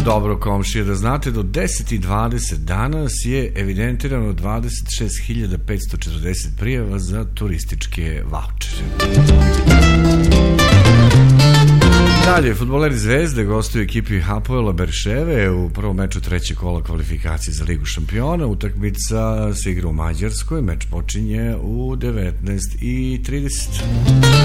Dobro, komšije, da znate, do 10:20 danas je evidentirano 26.540 prijava za turističke vaučere. Dalje, fudbaleri Zvezde gostuju ekipi Hapoela Berševe u prvom meču trećeg kola kvalifikacije za Ligu šampiona. Utakmica se igra u Mađarskoj, meč počinje u 19:30.